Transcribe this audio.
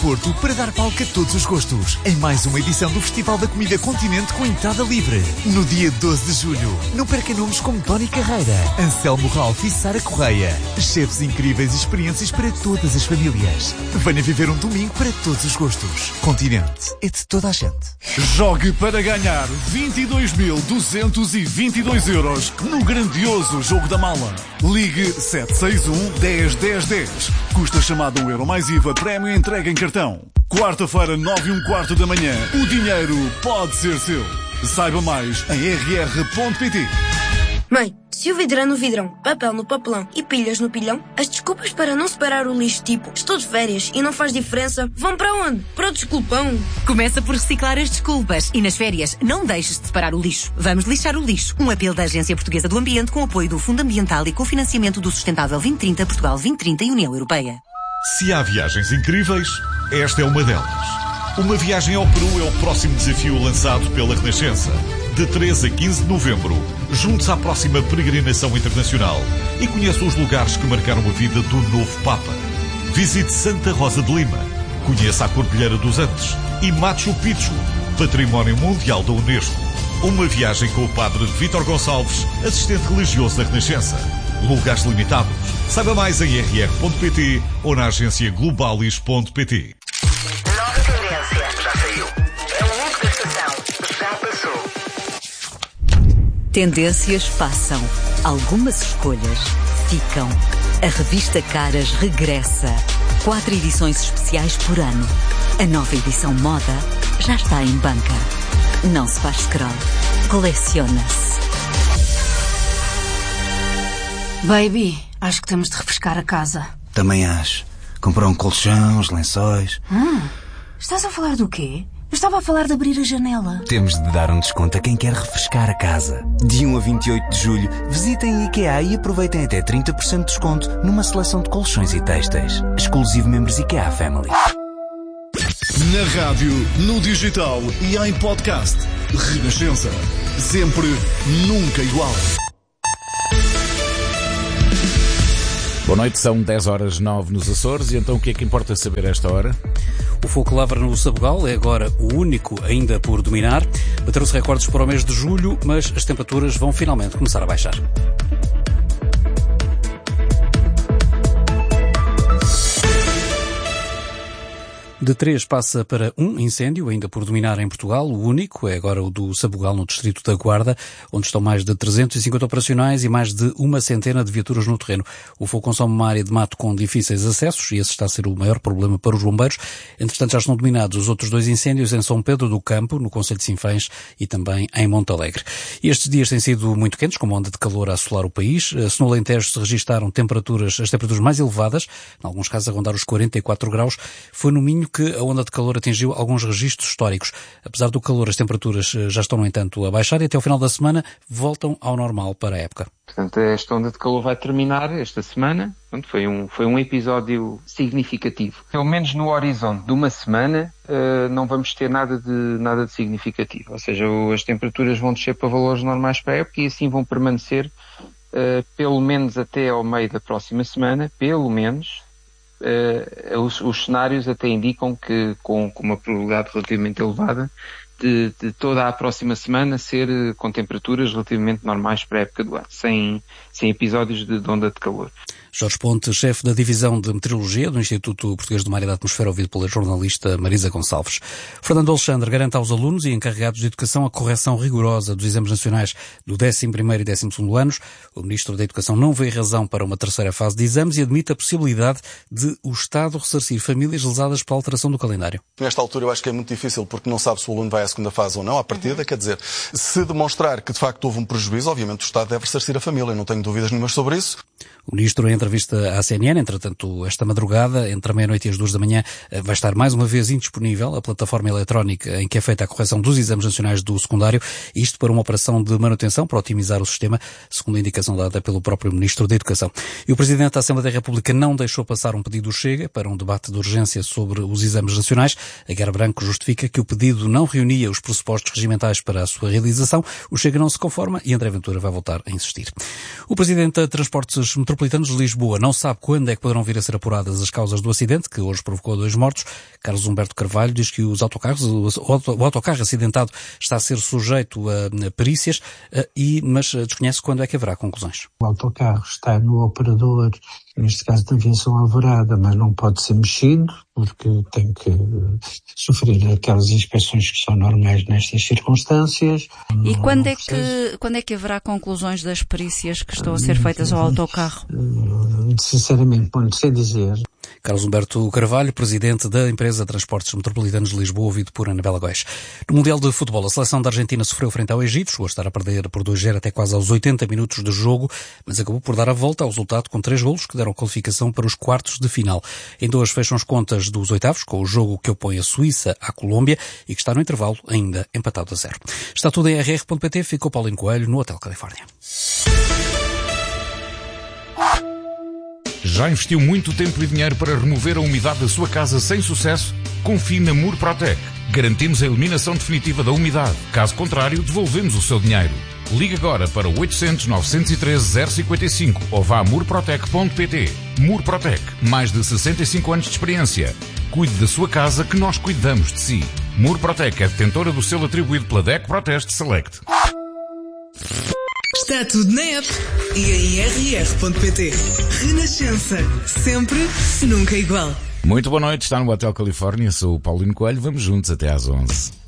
Porto para dar palco a todos os gostos, em mais uma edição do Festival da Comida Continente com entrada livre. No dia 12 de julho, não perca nomes como Tony Carreira, Anselmo Ralph e Sara Correia. Chefes incríveis e experiências para todas as famílias. Venha viver um domingo para todos os gostos. Continente é de toda a gente. Jogue para ganhar 22.222 euros no grandioso Jogo da Mala. Ligue 761 10 10 10. Custa chamada €1 mais IVA, prémio entrega em cartão. Quarta-feira, 9h15 da manhã. O dinheiro pode ser seu. Saiba mais em rr.pt. Mãe, se o vidro é no vidrão, papel no papelão e pilhas no pilhão, as desculpas para não separar o lixo tipo estou de férias e não faz diferença vão para onde? Para o desculpão. Começa por reciclar as desculpas e nas férias não deixes de separar o lixo. Vamos lixar o lixo. Um apelo da Agência Portuguesa do Ambiente com apoio do Fundo Ambiental e cofinanciamento do Sustentável 2030, Portugal 2030 e União Europeia. Se há viagens incríveis, esta é uma delas. Uma viagem ao Peru é o próximo desafio lançado pela Renascença. De 13 a 15 de novembro, junte-se à próxima peregrinação internacional e conheça os lugares que marcaram a vida do novo Papa. Visite Santa Rosa de Lima, conheça a Cordilheira dos Andes e Machu Picchu, Património Mundial da Unesco. Uma viagem com o Padre Vítor Gonçalves, assistente religioso da Renascença. Lugares limitados. Saiba mais em rr.pt ou na agência globalis.pt. Nova tendência. Já saiu. É o look da estação. Já passou. Tendências passam. Algumas escolhas ficam. A revista Caras regressa. 4 edições especiais por ano. A nova edição moda já está em banca. Não se faz scroll. Coleciona-se. Baby, acho que temos de refrescar a casa. Também acho. Comprar um colchão, os lençóis. Estás a falar do quê? Eu estava a falar de abrir a janela. Temos de dar um desconto a quem quer refrescar a casa. De 1 a 28 de julho, visitem a IKEA e aproveitem até 30% de desconto numa seleção de colchões e têxteis. Exclusivo membros IKEA Family. Na rádio, no digital e em podcast. Renascença. Sempre, nunca igual. Boa noite, são 10h09 nos Açores. E então o que é que importa saber a esta hora? O fogo lavra no Sabugal é agora o único ainda por dominar. Bateram-se recordes para o mês de julho, mas as temperaturas vão finalmente começar a baixar. De 3 passa para 1 incêndio, ainda por dominar em Portugal. O único é agora o do Sabugal, no distrito da Guarda, onde estão mais de 350 operacionais e mais de 100 de viaturas no terreno. O fogo consome uma área de mato com difíceis acessos e esse está a ser o maior problema para os bombeiros. Entretanto, já estão dominados os outros 2 incêndios em São Pedro do Campo, no concelho de Sinfãs, e também em Montalegre. E estes dias têm sido muito quentes, com uma onda de calor a assolar o país. Se no Alentejo se registaram as temperaturas mais elevadas, em alguns casos a rondar os 44 graus, foi no Minho que a onda de calor atingiu alguns registros históricos. Apesar do calor, as temperaturas já estão, no entanto, a baixar e até ao final da semana voltam ao normal para a época. Portanto, esta onda de calor vai terminar esta semana. Portanto, foi um episódio significativo. Pelo menos no horizonte de uma semana não vamos ter nada de significativo. Ou seja, as temperaturas vão descer para valores normais para a época e assim vão permanecer pelo menos até ao meio da próxima semana, pelo menos. Os cenários até indicam que com uma probabilidade relativamente elevada de toda a próxima semana ser com temperaturas relativamente normais para a época do ano, sem episódios de onda de calor. Jorge Ponte, chefe da Divisão de Meteorologia do Instituto Português do Mar e da Atmosfera, ouvido pela jornalista Marisa Gonçalves. Fernando Alexandre garante aos alunos e encarregados de educação a correção rigorosa dos exames nacionais do 11º e 12º anos. O Ministro da Educação não vê razão para uma terceira fase de exames e admite a possibilidade de o Estado ressarcir famílias lesadas pela alteração do calendário. Nesta altura eu acho que é muito difícil porque não sabe se o aluno vai à segunda fase ou não, à partida, quer dizer, se demonstrar que de facto houve um prejuízo, obviamente o Estado deve ressarcir a família, não tenho dúvidas nenhumas sobre isso. O Ministro, em entrevista à CNN, entretanto, esta madrugada, entre a meia-noite e as 2 da manhã, vai estar mais uma vez indisponível a plataforma eletrónica em que é feita a correção dos exames nacionais do secundário, isto para uma operação de manutenção para otimizar o sistema, segundo a indicação dada pelo próprio Ministro da Educação. E o Presidente da Assembleia da República não deixou passar um pedido do Chega para um debate de urgência sobre os exames nacionais. A Guerra Branco justifica que o pedido não reunia reunia os pressupostos regimentais para a sua realização. O Chega não se conforma e André Ventura vai voltar a insistir. O presidente da Transportes Metropolitanos de Lisboa não sabe quando é que poderão vir a ser apuradas as causas do acidente, que hoje provocou 2 mortos. Carlos Humberto Carvalho diz que o autocarro acidentado está a ser sujeito a perícias, mas desconhece quando é que haverá conclusões. O autocarro está no operador, neste caso da Aviação Alvorada, mas não pode ser mexido, porque tem que sofrer aquelas inspeções que são normais nestas circunstâncias. E quando é que haverá conclusões das perícias que estão a ser feitas ao autocarro? Sinceramente, não sei dizer. Carlos Humberto Carvalho, presidente da empresa Transportes Metropolitanos de Lisboa, ouvido por Anabela Góes. No Mundial de Futebol, a seleção da Argentina sofreu frente ao Egito, chegou a estar a perder por 2-0 até quase aos 80 minutos de jogo, mas acabou por dar a volta ao resultado com 3 golos que deram qualificação para os quartos de final. Em 2 fecham as contas dos oitavos, com o jogo que opõe a Suíça à Colômbia e que está no intervalo ainda empatado a 0. Está tudo em rr.pt, ficou Paulinho Coelho no Hotel Califórnia. Já investiu muito tempo e dinheiro para remover a umidade da sua casa sem sucesso? Confie na Murprotec. Garantimos a eliminação definitiva da umidade. Caso contrário, devolvemos o seu dinheiro. Ligue agora para 800-913-055 ou vá a murprotec.pt. Murprotec. Mais de 65 anos de experiência. Cuide da sua casa que nós cuidamos de si. Murprotec é detentora do selo atribuído pela DEC Proteste Select. Está tudo na app e em rr.pt. Renascença. Sempre, nunca igual. Muito boa noite, está no Hotel Califórnia, sou o Paulinho Coelho, vamos juntos até às 11.